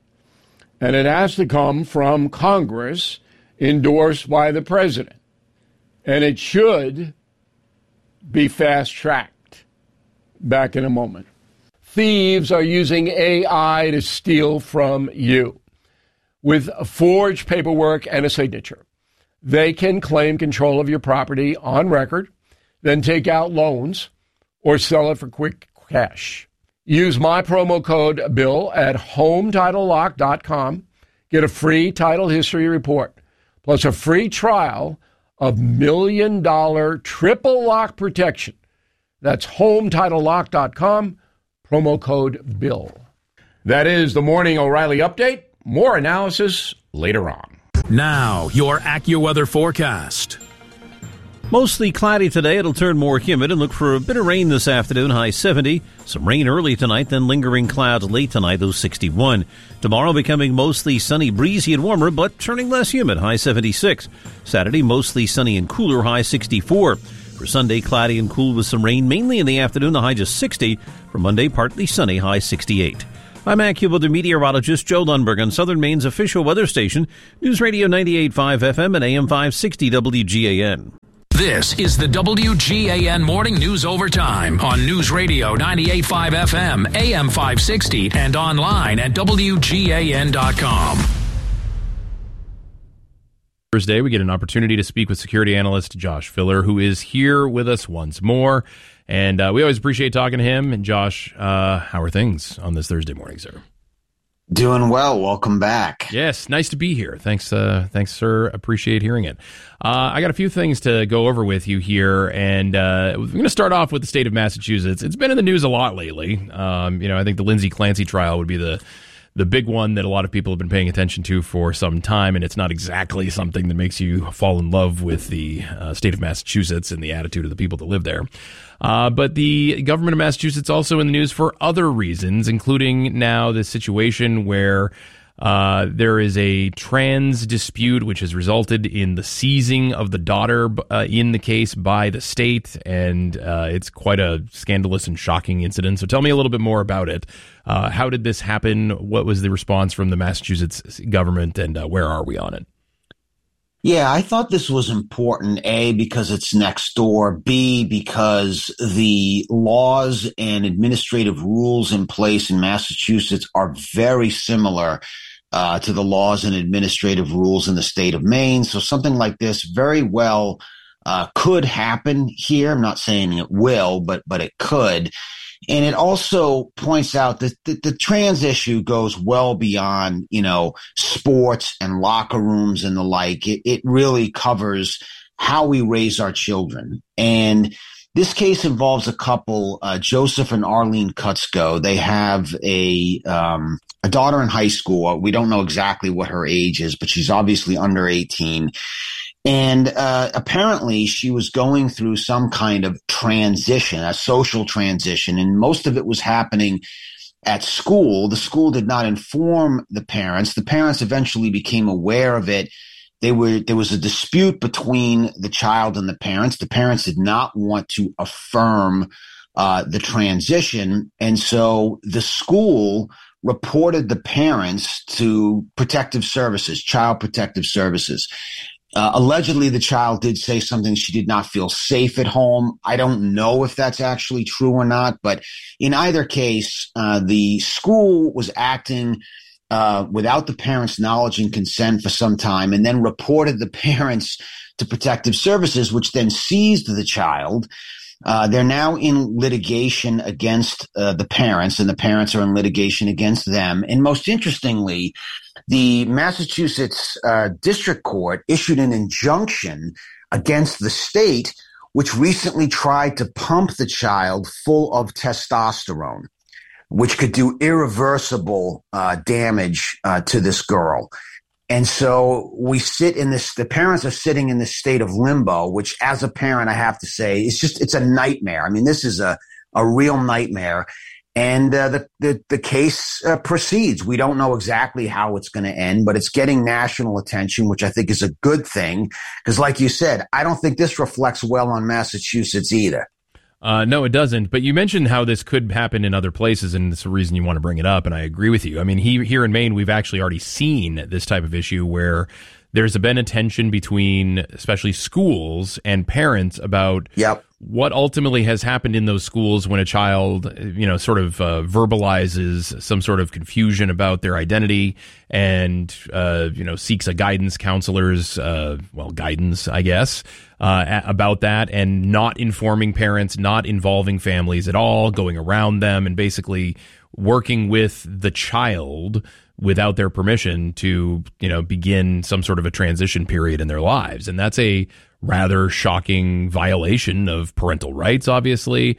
And it has to come from Congress, endorsed by the president. And it should be fast-tracked. Back in a moment. Thieves are using AI to steal from you. With forged paperwork and a signature, they can claim control of your property on record, then take out loans or sell it for quick cash. Use my promo code BILL at HomeTitleLock.com. Get a free title history report, plus a free trial of $1 million triple lock protection. That's HomeTitleLock.com, promo code BILL. That is the Morning O'Reilly Update. More analysis later on. Now, your AccuWeather forecast. Mostly cloudy today. It'll turn more humid and look for a bit of rain this afternoon, high 70. Some rain early tonight, then lingering clouds late tonight, those 61. Tomorrow becoming mostly sunny, breezy and warmer, but turning less humid, high 76. Saturday, mostly sunny and cooler, high 64. For Sunday, cloudy and cool with some rain, mainly in the afternoon, the high just 60. For Monday, partly sunny, high 68. I'm AccuWeather meteorologist Joe Lundberg on Southern Maine's official weather station, News Radio 98.5 FM and AM 560 WGAN. This is the WGAN Morning News Overtime on News Radio 98.5 FM, AM 560, and online at WGAN.com. Thursday, we get an opportunity to speak with security analyst Josh Filler, who is here with us once more. And we always appreciate talking to him. And Josh, how are things on this Thursday morning, sir? Doing well. Welcome back. Yes, nice to be here. Thanks, sir. Appreciate hearing it. I got a few things to go over with you here, and we're going to start off with the state of Massachusetts. It's been in the news a lot lately. I think the Lindsay Clancy trial would be the big one that a lot of people have been paying attention to for some time, and it's not exactly something that makes you fall in love with the state of Massachusetts and the attitude of the people that live there. But the government of Massachusetts also in the news for other reasons, including now the situation where there is a trans dispute which has resulted in the seizing of the daughter in the case by the state, and it's quite a scandalous and shocking incident. So tell me a little bit more about it. How did this happen? What was the response from the Massachusetts government, and where are we on it? Yeah, I thought this was important, A, because it's next door, B, because the laws and administrative rules in place in Massachusetts are very similar to the laws and administrative rules in the state of Maine. So something like this very well could happen here. I'm not saying it will, but it could. And it also points out that the trans issue goes well beyond, sports and locker rooms and the like. It really covers how we raise our children. And this case involves a couple, Joseph and Arlene Kutzko. They have a daughter in high school. We don't know exactly what her age is, but she's obviously under 18. And apparently she was going through some kind of transition, a social transition, and most of it was happening at school. The school did not inform the parents. The parents eventually became aware of it. There was a dispute between the child and the parents. The parents did not want to affirm the transition, and so the school reported the parents to protective services, child protective services. Allegedly, the child did say something. She did not feel safe at home. I don't know if that's actually true or not, but in either case, the school was acting without the parents' knowledge and consent for some time, and then reported the parents to protective services, which then seized the child. They're now in litigation against the parents, and the parents are in litigation against them. And most interestingly, the Massachusetts District Court issued an injunction against the state, which recently tried to pump the child full of testosterone, which could do irreversible damage to this girl. And so we sit in this, the parents are sitting in this state of limbo, which as a parent, I have to say, it's a nightmare. I mean, this is a real nightmare. And the case proceeds. We don't know exactly how it's going to end, but it's getting national attention, which I think is a good thing. Because like you said, I don't think this reflects well on Massachusetts either. No, it doesn't. But you mentioned how this could happen in other places, and it's the reason you want to bring it up, and I agree with you. I mean, here in Maine, we've actually already seen this type of issue where there's been a tension between especially schools and parents about what ultimately has happened in those schools when a child, sort of verbalizes some sort of confusion about their identity and, seeks a guidance counselor's, guidance, I guess, about that, and not informing parents, not involving families at all, going around them and basically working with the child without their permission to, begin some sort of a transition period in their lives. And that's a rather shocking violation of parental rights, obviously.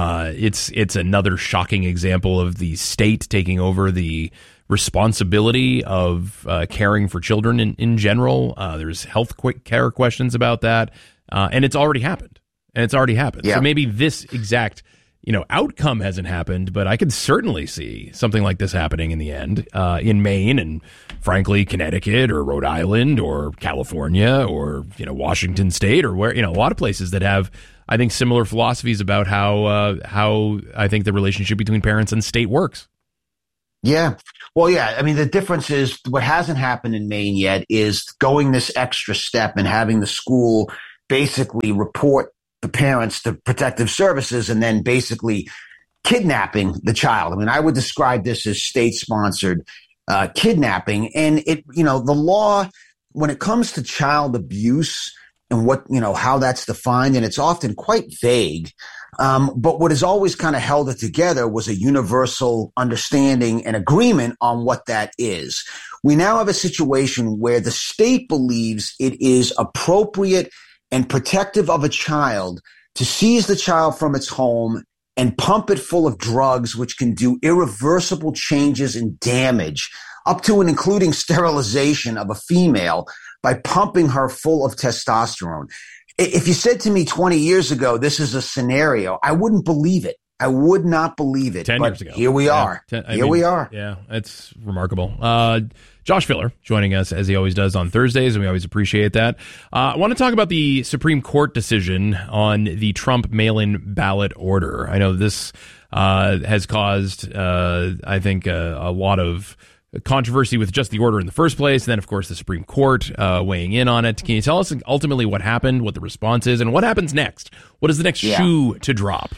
It's another shocking example of the state taking over the responsibility of caring for children in general. There's health care questions about that. And it's already happened. Yeah. So maybe this exact outcome hasn't happened, but I could certainly see something like this happening in the end, in Maine and frankly, Connecticut or Rhode Island or California or, Washington State or where, a lot of places that have, I think, similar philosophies about how I think the relationship between parents and state works. Yeah. Well, yeah. I mean, the difference is what hasn't happened in Maine yet is going this extra step and having the school basically report the parents to protective services and then basically kidnapping the child. I mean, I would describe this as state-sponsored kidnapping. And the law, when it comes to child abuse and what, how that's defined, and it's often quite vague. But what has always kind of held it together was a universal understanding and agreement on what that is. We now have a situation where the state believes it is appropriate and protective of a child to seize the child from its home and pump it full of drugs, which can do irreversible changes and damage, up to and including sterilization of a female by pumping her full of testosterone. If you said to me 20 years ago, this is a scenario, I wouldn't believe it. I would not believe it. 10 years ago. Here we are. We are. Yeah, it's remarkable. Josh Filler joining us as he always does on Thursdays, and we always appreciate that. I want to talk about the Supreme Court decision on the Trump mail-in ballot order. I know this has caused, I think, a lot of controversy with just the order in the first place, and then, of course, the Supreme Court weighing in on it. Can you tell us ultimately what happened, what the response is, and what happens next? What is the next shoe to drop?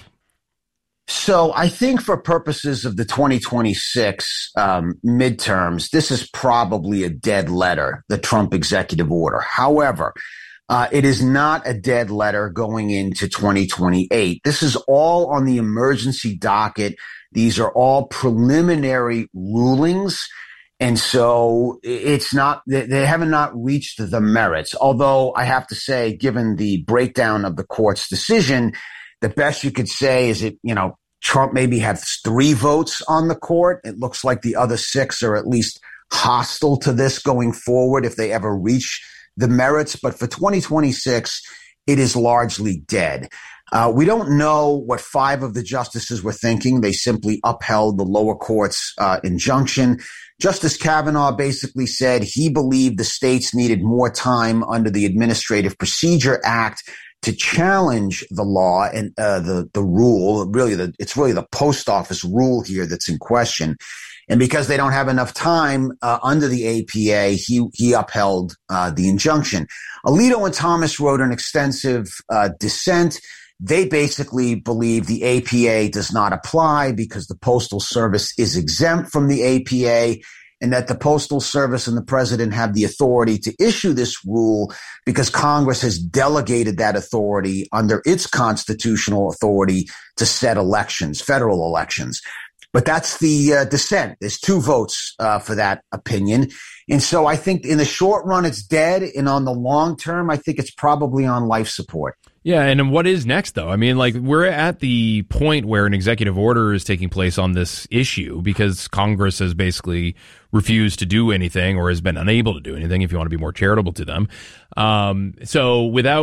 So I think for purposes of the 2026 midterms, this is probably a dead letter, the Trump executive order. However, it is not a dead letter going into 2028. This is all on the emergency docket. These are all preliminary rulings. And so it's not, they haven't not reached the merits. Although I have to say, given the breakdown of the court's decision, the best you could say is Trump maybe has 3 votes on the court. It looks like the other 6 are at least hostile to this going forward if they ever reach the merits. But for 2026, it is largely dead. We don't know what 5 of the justices were thinking. They simply upheld the lower court's injunction. Justice Kavanaugh basically said he believed the states needed more time under the Administrative Procedure Act to challenge the law and the rule. It's really the post office rule here that's in question. And because they don't have enough time under the APA, he upheld the injunction. Alito and Thomas wrote an extensive dissent. They basically believe the APA does not apply because the Postal Service is exempt from the APA, and that the Postal Service and the president have the authority to issue this rule because Congress has delegated that authority under its constitutional authority to set elections, federal elections. But that's the dissent. There's 2 votes for that opinion. And so I think in the short run, it's dead. And on the long term, I think it's probably on life support. Yeah, and what is next, though? I mean, we're at the point where an executive order is taking place on this issue because Congress has basically refused to do anything or has been unable to do anything, if you want to be more charitable to them. So without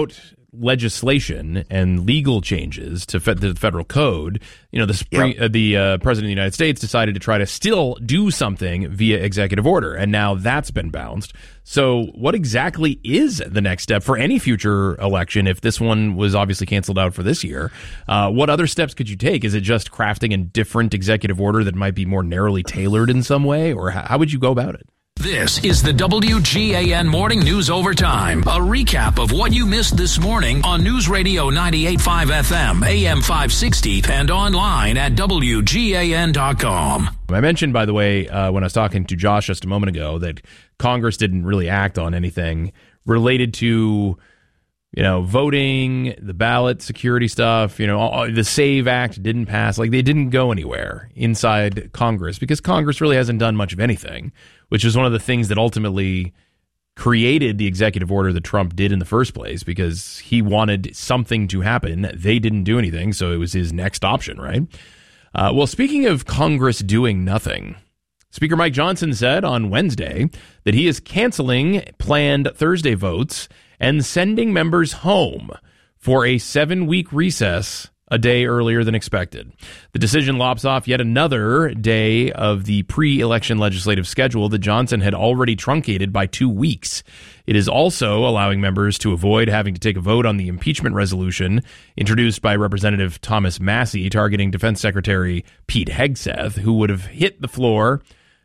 legislation and legal changes to the federal code, the President of the United States decided to try to still do something via executive order, and now that's been bounced. So what exactly is the next step for any future election if this one was obviously canceled out for this year? What other steps could you take? Is it just crafting a different executive order that might be more narrowly tailored in some way, or how would you go about it? This is the WGAN Morning News Overtime, a recap of what you missed this morning on News Radio 98.5 FM, AM 560, and online at WGAN.com. I mentioned, by the way, when I was talking to Josh just a moment ago, that Congress didn't really act on anything related to, voting, the ballot security stuff, the SAVE Act didn't pass. Like, they didn't go anywhere inside Congress because Congress really hasn't done much of anything, which is one of the things that ultimately created the executive order that Trump did in the first place, because he wanted something to happen. They didn't do anything, so it was his next option, right? Well, speaking of Congress doing nothing, Speaker Mike Johnson said on Wednesday that he is canceling planned Thursday votes and sending members home for a 7-week recess a day earlier than expected. The decision lops off yet another day of the pre-election legislative schedule that Johnson had already truncated by 2 weeks. It is also allowing members to avoid having to take a vote on the impeachment resolution introduced by Representative Thomas Massie targeting Defense Secretary Pete Hegseth, which would have hit the floor,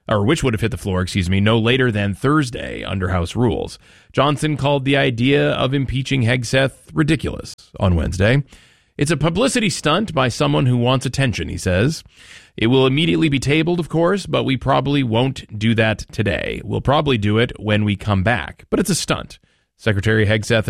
no later than Thursday under House rules. Johnson called the idea of impeaching Hegseth ridiculous on Wednesday. It's a publicity stunt by someone who wants attention, he says. It will immediately be tabled, of course, but we probably won't do that today. We'll probably do it when we come back, but it's a stunt. Secretary Hegseth